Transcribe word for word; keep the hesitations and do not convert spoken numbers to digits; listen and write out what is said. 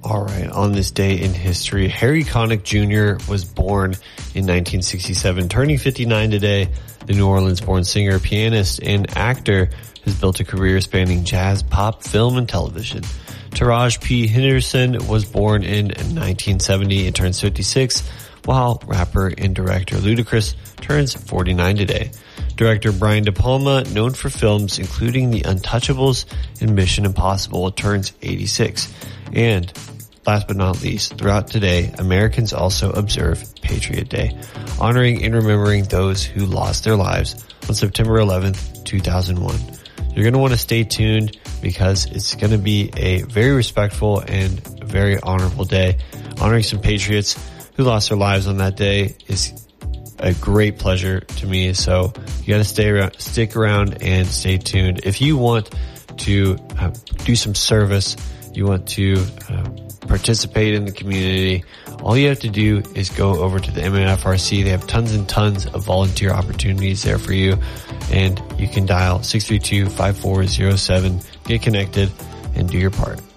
All right, on this day in history, Harry Connick Junior was born in nineteen sixty-seven, turning fifty-nine today. The New Orleans-born singer, pianist, and actor has built a career spanning jazz, pop, film, and television. Taraj P. Henderson was born in nineteen seventy and turns fifty-six, while rapper and director Ludacris turns forty-nine today. Director Brian De Palma, known for films including The Untouchables and Mission Impossible, turns eighty-six. And last but not least, throughout today, Americans also observe Patriot Day, honoring and remembering those who lost their lives on September eleventh, two thousand one. You're going to want to stay tuned because it's going to be a very respectful and very honorable day. Honoring some patriots who lost their lives on that day is a great pleasure to me. So you got to stay around, stick around and stay tuned. If you want to uh, do some service, you want to uh, participate in the community, all you have to do is go over to the M N F R C. They have tons and tons of volunteer opportunities there for you. And you can dial six three two, five four zero seven, get connected, and do your part.